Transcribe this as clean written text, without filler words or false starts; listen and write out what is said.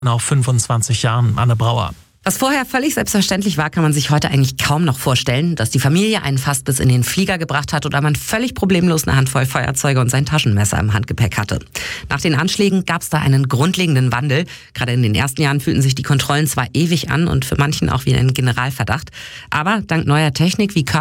Nach 25 Jahren, Anne Brauer. Was vorher völlig selbstverständlich war, kann man sich heute eigentlich kaum noch vorstellen, dass die Familie einen fast bis in den Flieger gebracht hat oder man völlig problemlos eine Handvoll Feuerzeuge und sein Taschenmesser im Handgepäck hatte. Nach den Anschlägen gab es da einen grundlegenden Wandel. Gerade in den ersten Jahren fühlten sich die Kontrollen zwar ewig an und für manchen auch wie ein Generalverdacht, aber dank neuer Technik wie